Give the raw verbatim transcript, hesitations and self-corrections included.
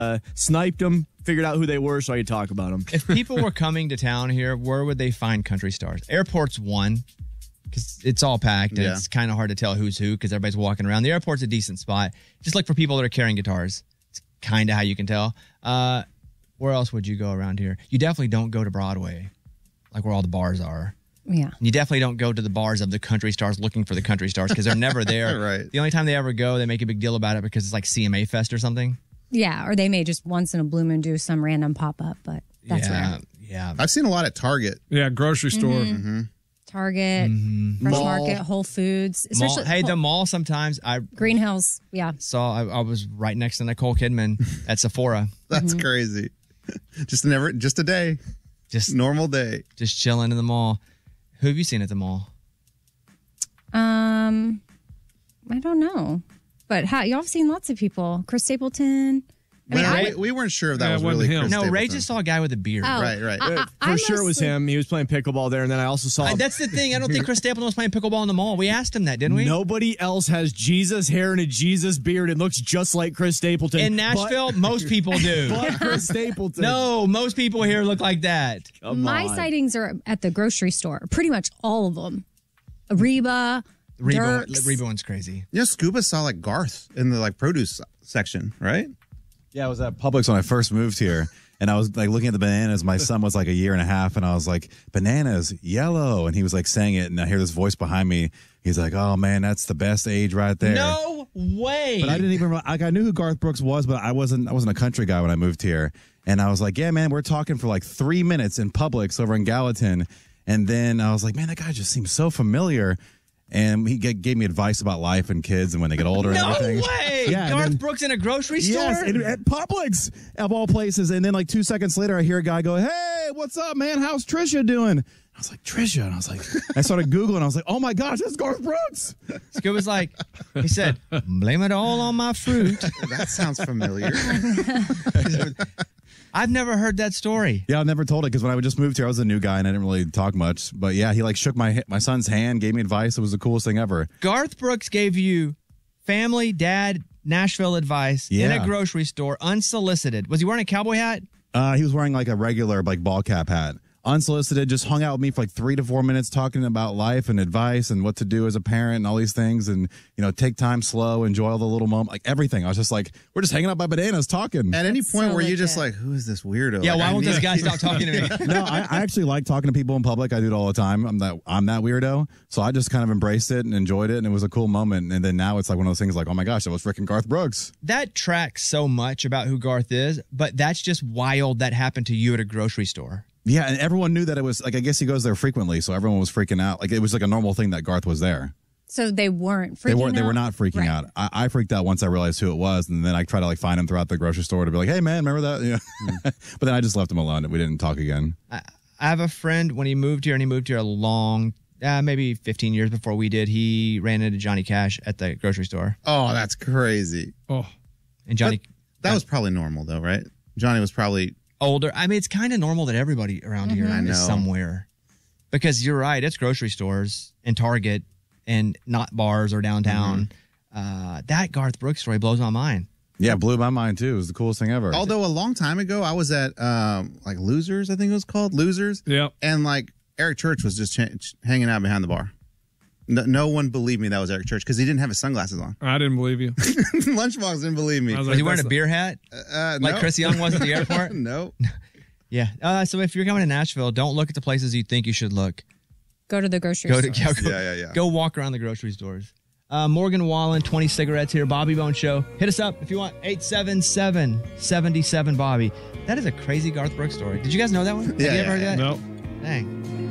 uh, sniped them, figured out who they were so I could talk about them. If people were coming to town here, where would they find country stars? Airport's one, because it's all packed and Yeah. it's kind of hard to tell who's who because everybody's walking around. The airport's a decent spot. Just look for people that are carrying guitars. It's kind of how you can tell. Uh, where else would you go around here? You definitely don't go to Broadway, like where all the bars are. Yeah. And you definitely don't go to the bars of the country stars looking for the country stars because they're never there. Right. The only time they ever go, they make a big deal about it because it's like C M A Fest or something. Yeah, or they may just once in a blue moon do some random pop-up, but that's yeah, rare. yeah. I've seen a lot at Target. Yeah, grocery store. Mm-hmm. Target, Mm-hmm. Fresh Mall. Market, Whole Foods. Mall, Especially hey, the Whole- mall sometimes I Green Hills, yeah. saw, I, I was right next to Nicole Kidman at Sephora. That's crazy. Just never, just a day, Just normal day. just chilling in the mall. Who have you seen at the mall? Um, I don't know. But how, y'all have seen lots of people. Chris Stapleton. I mean, Well, I, we, we weren't sure if that Yeah, was it wasn't really him. Chris No, Ray Stapleton. just saw a guy with a beard. Oh. Right, right. I- Uh, I- For I sure it was mostly- him. He was playing pickleball there, and then I also saw Uh, that's the thing. I don't think Chris Stapleton was playing pickleball in the mall. We asked him that, didn't we? nobody else has Jesus hair and a Jesus beard and looks just like Chris Stapleton. In Nashville, most people do. But, but Chris Stapleton. No, most people here look like that. Come my on. sightings are at the grocery store. Pretty much all of them. Reba, Reba, Dirks. Reba one's crazy. You know, Scuba saw like Garth in the like produce section, right? Yeah, I was at Publix when I first moved here, and I was like looking at the bananas. My son was like a year and a half, and I was like, "Bananas, yellow," and he was like saying it, and I hear this voice behind me. He's like, "Oh man, that's the best age right there." No way. But I didn't even like. I knew who Garth Brooks was, but I wasn't. I wasn't a country guy when I moved here, and I was like, "Yeah, man, we're talking for like three minutes in Publix over in Gallatin," and then I was like, "Man, that guy just seems so familiar." And he g- gave me advice about life and kids and when they get older No and everything. way. Yeah, and Garth then- Brooks in a grocery store? Yes, and at Publix of all places. And then like two seconds later, I hear a guy go, "Hey, what's up, man? How's Trisha doing?" I was like, "Trisha," and I was like, I started Googling. I was like, "Oh my gosh, that's Garth Brooks." Scuba's like, he said, "Blame it all on my fruit." That sounds familiar. I've never heard that story. Yeah, I've never told it because when I just moved here, I was a new guy and I didn't really talk much. But yeah, he like shook my my son's hand, gave me advice. It was the coolest thing ever. Garth Brooks gave you family, dad, Nashville advice in Yeah. a grocery store, unsolicited. Was he wearing a cowboy hat? Uh, he was wearing like a regular like ball cap hat. Unsolicited, just hung out with me for like three to four minutes talking about life and advice and what to do as a parent and all these things. And, you know, take time slow, enjoy all the little moments, like everything. I was just like, we're just hanging out by bananas talking. At any That's point so where you just legit. like, who is this weirdo? Yeah, Like, why I won't need- this guy stop talking to me? No, I, I actually like talking to people in public. I do it all the time. I'm that I'm that weirdo. So I just kind of embraced it and enjoyed it. And it was a cool moment. And then now it's like one of those things like, oh my gosh, that was freaking Garth Brooks. That tracks so much about who Garth is, but that's just wild that happened to you at a grocery store. Yeah, and everyone knew that it was like, I guess he goes there frequently, so everyone was freaking out. Like it was like a normal thing that Garth was there. So they weren't freaking They weren't. They were out? not freaking Right. out. I, I freaked out once I realized who it was, and then I tried to like find him throughout the grocery store to be like, "Hey, man, remember that?" Yeah. But then I just left him alone. We didn't talk again. I, I have a friend when he moved here, and he moved here a long, uh, maybe fifteen years before we did. He ran into Johnny Cash at the grocery store, Oh, that's crazy. Oh, and Johnny That was probably normal though, right? Johnny was probably older. I mean, it's kind of normal that everybody around here I know. is somewhere, because you're right. It's grocery stores and Target, and not bars or downtown. Uh, that Garth Brooks story blows my mind. Yeah, blew my mind too. It was the coolest thing ever. Although a long time ago, I was at um, like Losers, I think it was called Losers. yeah. And like Eric Church was just ch- hanging out behind the bar. No, no one believed me that was Eric Church because he didn't have his sunglasses on. I didn't believe you. Lunchbox didn't believe me. I was Was he like, wearing a that's- beer hat Uh, like no. Chris Young was at the airport? No. Yeah. Uh, so if you're coming to Nashville, don't look at the places you think you should look. Go to the grocery Go to store. yeah, go, Yeah, yeah, yeah. go walk around the grocery stores. Uh, Morgan Wallen, twenty cigarettes here. Bobby Bone Show. Hit us up if you want. eight seven seven, seven seven, Bobby. That is a crazy Garth Brooks story. Did you guys know that one? Have Yeah, you yeah, ever heard yeah. that? No. Dang.